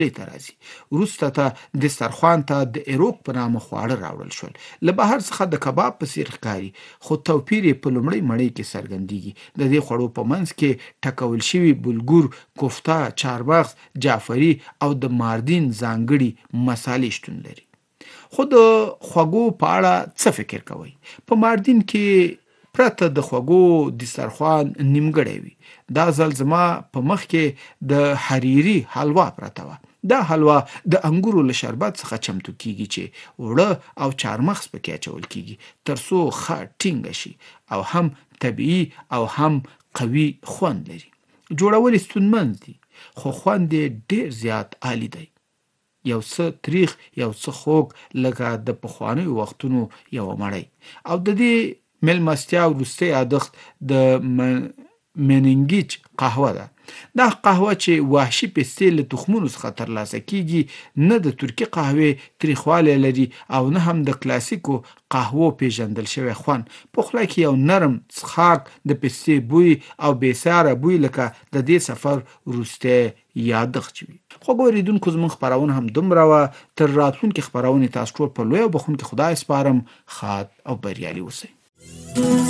ته راځي. وروسته ته دسترخوان ته د ایروک په نامه خواړه راوړل شول. له بهر څخه د کباب په څیر ښکاري، خو توپیر یې په لومړۍ مړۍ کې څرګندېږي. د دې خوړو په منځ کې ټکول شوي بلګور، کوفته، چارمغز، جعفري او د ماردین ځانګړي مسالې شتون لري. خو د خوږو په اړه څه فکر کوئ؟ په ماردین کې پرته د خوږو دسترخوان نیمګړی وي. دا ځل زما په مخ کې د حریري حلوا پرته وه. دا حلوا د انګورو له شربت څخه چمتو کیږي چې اوړه او چارمغز پکې اچول کیږي تر څو ښه ټینګه شي او هم طبیعي او هم قوي خوند لري. جوړول یې ستونمن دي، خو خوند یې ډېر زیات عالی دی. یو څه تریخ، یو څه خوږ، لکه د پخوانیو وختونو یوه مړۍ. او د دې مېلمستیا وروستی یادښت د منینګیچ قهوه ده. دا قهوه چې وحشي پستې له تخمونو څخه ترلاسه کیږي، نه د ترکي قهوې تریخوالی لري او نه هم د کلاسیکو قهوو پیژندل شوی خوند. په خوله کې یو نرم څښاک، د پستې بوی او بېساره بوی لکه د دې سفر وروستی یادښت وي. خوږو اورېدونکو، زموږ خپرونه هم دومره وه. تر راتلونکې خپرونې تاسو ټول په لوی او بخښونکي خدای سپارم. ښاد او بریالي اوسئ.